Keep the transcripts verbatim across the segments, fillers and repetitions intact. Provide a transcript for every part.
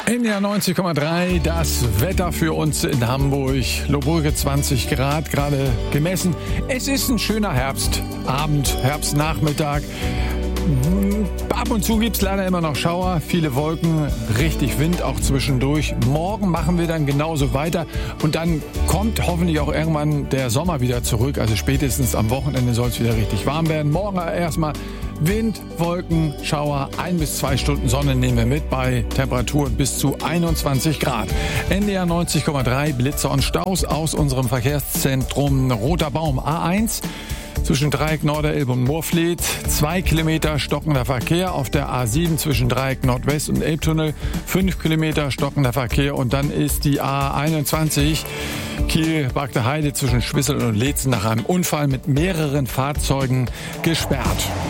N D R neunzig Komma drei, das Wetter für uns in Hamburg. Lohbrügge zwanzig Grad, gerade gemessen. Es ist ein schöner Herbstabend, Herbstnachmittag. Ab und zu gibt es leider immer noch Schauer, viele Wolken, richtig Wind auch zwischendurch. Morgen machen wir dann genauso weiter und dann kommt hoffentlich auch irgendwann der Sommer wieder zurück. Also spätestens am Wochenende soll es wieder richtig warm werden. Morgen erstmal Wind, Wolken, Schauer, ein bis zwei Stunden Sonne nehmen wir mit bei Temperaturen bis zu einundzwanzig Grad. N D R neunzig Komma drei, Blitze und Staus aus unserem Verkehrszentrum Roter Baum A eins. Zwischen Dreieck Norderelbe und Moorfleet, zwei Kilometer stockender Verkehr auf der A sieben zwischen Dreieck Nordwest und Elbtunnel, fünf Kilometer stockender Verkehr und dann ist die A einundzwanzig Kiel-Bagde Heide zwischen Schwissel und Leetzen nach einem Unfall mit mehreren Fahrzeugen gesperrt.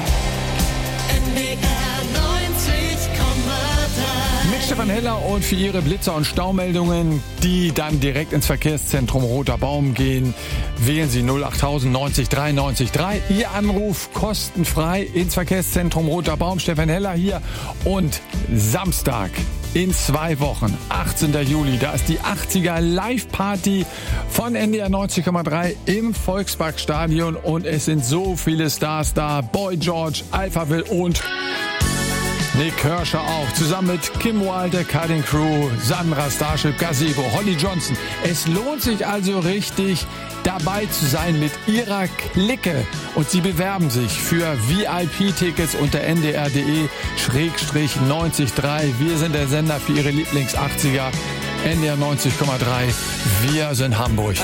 Mit Stefan Heller und für Ihre Blitzer- und Staumeldungen, die dann direkt ins Verkehrszentrum Roter Baum gehen, wählen Sie null achttausend neunzig drei neunzig drei. Ihr Anruf kostenfrei ins Verkehrszentrum Roter Baum. Stefan Heller hier und Samstag in zwei Wochen, achtzehnten Juli, da ist die achtziger Live-Party von N D R neunzig Komma drei im Volksparkstadion und es sind so viele Stars da. Boy George, Alphaville und Nick Kershaw auch, zusammen mit Kim Wilde, Cutting Crew, Sandra, Starship, Gazebo, Holly Johnson. Es lohnt sich also richtig, dabei zu sein mit Ihrer Clique. Und Sie bewerben sich für V I P-Tickets unter n d r punkt d e neunzig drei. Wir sind der Sender für Ihre Lieblings-achtziger. N D R neunzig Komma drei. Wir sind Hamburg.